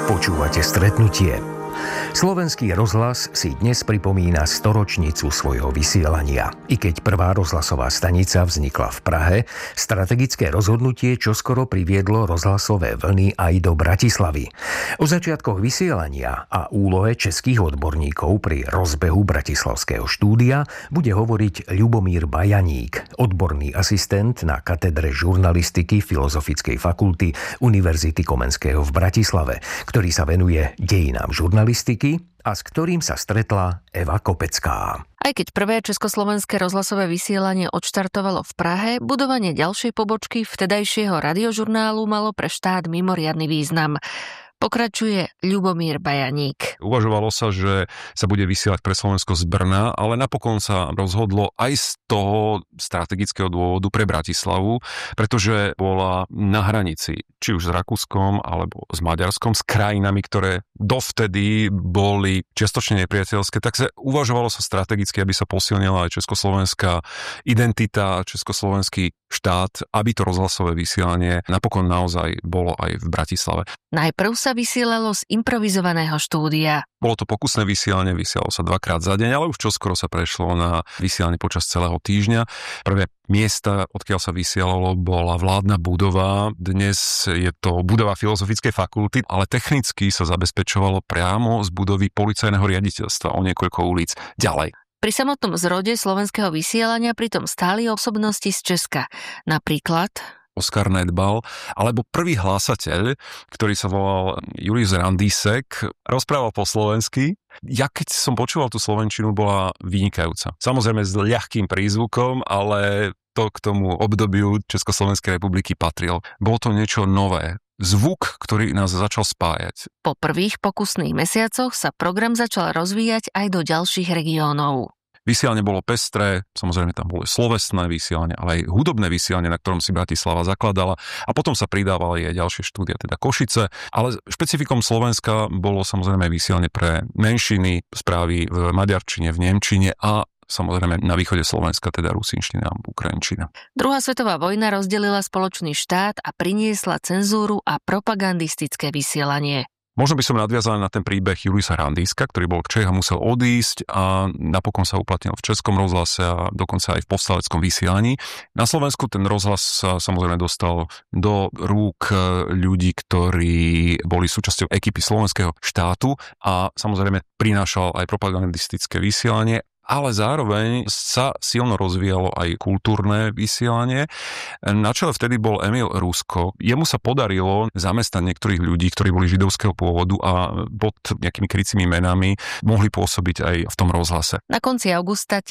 Počúvate Stretnutie. Slovenský rozhlas si dnes pripomína storočnicu svojho vysielania. I keď prvá rozhlasová stanica vznikla v Prahe, strategické rozhodnutie čoskoro priviedlo rozhlasové vlny aj do Bratislavy. O začiatkoch vysielania a úlohe českých odborníkov pri rozbehu bratislavského štúdia bude hovoriť Ľubomír Bajaník, odborný asistent na katedre žurnalistiky Filozofickej fakulty Univerzity Komenského v Bratislave, ktorý sa venuje dejinám žurnalistiky a s ktorým sa stretla Eva Kopecká. Aj keď prvé československé rozhlasové vysielanie odštartovalo v Prahe, budovanie ďalšej pobočky vtedajšieho radiožurnálu malo pre štát mimoriadny význam. Pokračuje Ľubomír Bajaník. Uvažovalo sa, že sa bude vysielať pre Slovensko z Brna, ale napokon sa rozhodlo aj z toho strategického dôvodu pre Bratislavu, pretože bola na hranici, či už s Rakúskom alebo s Maďarskom, s krajinami, ktoré dovtedy boli čiastočne nepriateľské, tak sa uvažovalo sa strategicky, aby sa posilnila aj československá identita, československý štát, aby to rozhlasové vysielanie napokon naozaj bolo aj v Bratislave. Najprv sa vysielalo z improvizovaného štúdia. Bolo to pokusné vysielanie, vysielalo sa 2-krát za deň, ale už čoskoro sa prešlo na vysielanie počas celého týždňa. Prvé miesta, odkiaľ sa vysielalo, bola vládna budova. Dnes je to budova Filozofickej fakulty, ale technicky sa zabezpečovalo priamo z budovy policajného riaditeľstva o niekoľko ulic ďalej. Pri samotnom zrode slovenského vysielania pritom stáli osobnosti z Česka. Napríklad Oskar Nedbal, alebo prvý hlásateľ, ktorý sa volal Julius Randísek, rozprával po slovensky. Ja keď som počúval tú slovenčinu, bola vynikajúca. Samozrejme s ľahkým prízvukom, ale to k tomu obdobiu Československej republiky patril. Bolo to niečo nové. Zvuk, ktorý nás začal spájať. Po prvých pokusných mesiacoch sa program začal rozvíjať aj do ďalších regiónov. Vysielanie bolo pestré, samozrejme tam bolo slovesné vysielanie, ale aj hudobné vysielanie, na ktorom si Bratislava zakladala, a potom sa pridávali aj ďalšie štúdia, teda Košice, ale špecifikom Slovenska bolo samozrejme vysielanie pre menšiny, správy v maďarčine, v nemčine a samozrejme na východe Slovenska, teda rusínština a ukrajinčina. Druhá svetová vojna rozdelila spoločný štát a priniesla cenzúru a propagandistické vysielanie. Možno by som nadviazal na ten príbeh Juliusa Randíska, ktorý bol Čech a musel odísť a napokon sa uplatnil v Českom rozhlase a dokonca aj v povstaleckom vysielaní. Na Slovensku ten rozhlas sa samozrejme dostal do rúk ľudí, ktorí boli súčasťou ekipy slovenského štátu a samozrejme prinášal aj propagandistické vysielanie, ale zároveň sa silno rozvíjalo aj kultúrne vysielanie. Na čele vtedy bol Emil Rusko. Jemu sa podarilo zamestnať niektorých ľudí, ktorí boli židovského pôvodu a pod nejakými krycími menami mohli pôsobiť aj v tom rozhlase. Na konci augusta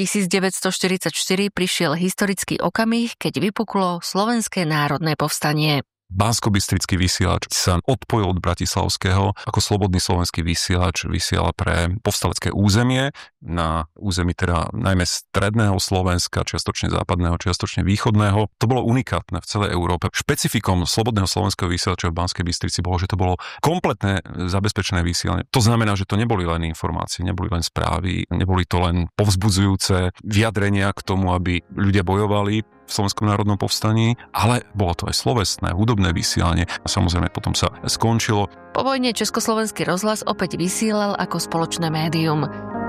1944 prišiel historický okamih, keď vypuklo Slovenské národné povstanie. Banskobystrický vysielač sa odpojil od bratislavského ako slobodný slovenský vysielač, vysiela pre povstalecké územie, na území teda najmä stredného Slovenska, čiastočne západného, čiastočne východného. To bolo unikátne v celej Európe. Špecifikom slobodného slovenského vysielača v Banskej Bystrici bolo, že to bolo kompletné zabezpečené vysielanie. To znamená, že to neboli len informácie, neboli len správy, neboli to len povzbudzujúce vyjadrenia k tomu, aby ľudia bojovali v Slovenskom národnom povstaní, ale bolo to aj slovesné, hudobné vysielanie a samozrejme potom sa skončilo. Po vojne Československý rozhlas opäť vysielal ako spoločné médium.